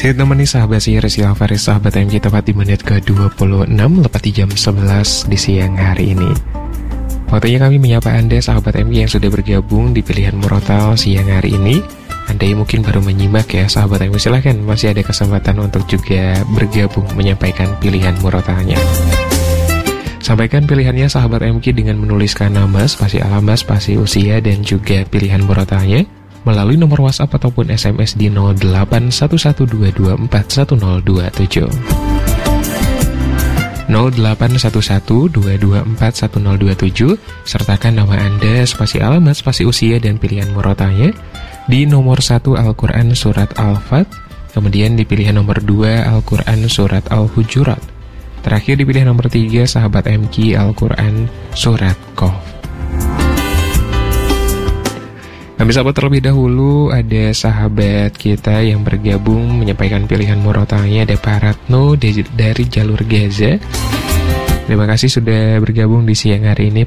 Masih temani sahabat Sihir Silavaris, sahabat MG, tepat di menit ke-26 lepas di jam 11 di siang hari ini. Waktunya kami menyapa Anda sahabat MG yang sudah bergabung di pilihan murotal siang hari ini. Anda yang mungkin baru menyimak ya sahabat MG, silahkan masih ada kesempatan untuk juga bergabung menyampaikan pilihan murotalnya. Sampaikan pilihannya sahabat MG dengan menuliskan nama, spasi alamat, spasi usia, dan juga pilihan murotalnya melalui nomor WhatsApp ataupun SMS di 081122411027. 081122411027. Sertakan nama Anda, spasi alamat, spasi usia, dan pilihan murotalnya di nomor 1 Al-Quran Surat Al-Fat, kemudian di pilihan nomor 2 Al-Quran Surat Al-Hujurat, terakhir di pilihan nomor 3 sahabat MG Al-Quran Surat Qaf. Kami sahabat, terlebih dahulu ada sahabat kita yang bergabung menyampaikan pilihan murotalnya, ada Pak Ratno dari jalur Gaza. Terima kasih sudah bergabung di siang hari ini